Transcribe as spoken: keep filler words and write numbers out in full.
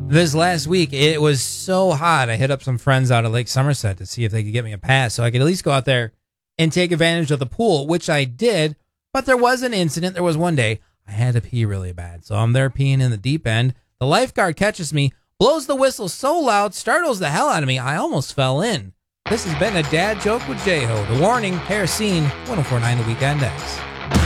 This last week, it was so hot. I hit up some friends out at Lake Somerset to see if they could get me a pass so I could at least go out there and take advantage of the pool, which I did. But there was an incident. There was one day I had to pee really bad. So I'm there peeing in the deep end. The lifeguard catches me, blows the whistle so loud, startles the hell out of me, I almost fell in. This has been a Dad Joke with J-Ho. The warning, hair scene, one oh four point nine The Weekend X.